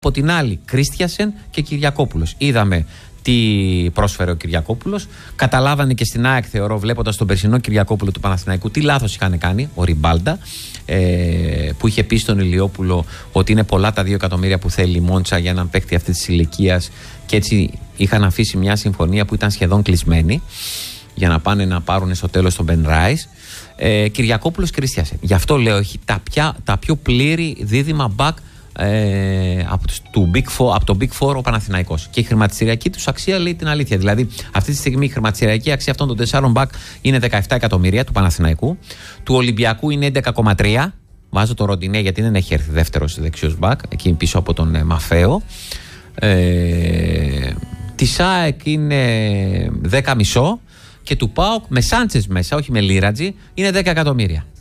Από την άλλη, Κρίστιασεν και Κυριακόπουλος. Είδαμε τι πρόσφερε ο Κυριακόπουλος. Καταλάβανε και στην ΑΕΚ, θεωρώ, βλέποντας τον περσινό Κυριακόπουλο του Παναθηναϊκού, τι λάθος είχαν κάνει, ο Ριμπάλντα, που είχε πει στον Ηλιόπουλο ότι είναι πολλά τα 2 εκατομμύρια που θέλει η Μόντσα για έναν παίκτη αυτή τη ηλικία. Και έτσι είχαν αφήσει μια συμφωνία που ήταν σχεδόν κλεισμένη για να πάνε να πάρουν στο τέλος τον Ben Rice. Κυριακόπουλος, Κρίστιασεν. Γι' αυτό λέω, έχει τα πιο πλήρη δίδυμα back από το Big Four ο Παναθηναϊκός. Και η χρηματιστηριακή τους αξία λέει την αλήθεια. Δηλαδή, αυτή τη στιγμή η χρηματιστηριακή αξία αυτών των 4 back είναι 17 εκατομμύρια του Παναθηναϊκού. Του Ολυμπιακού είναι 11,3. Βάζω το Ροντινέ γιατί δεν έχει έρθει δεύτερος δεξιός back, εκεί πίσω από τον Μαφαίο. Τη ΑΕΚ είναι 10,5. Και του ΠΑΟΚ με Σάντσες μέσα, όχι με Λίρατζι, είναι 10 εκατομμύρια.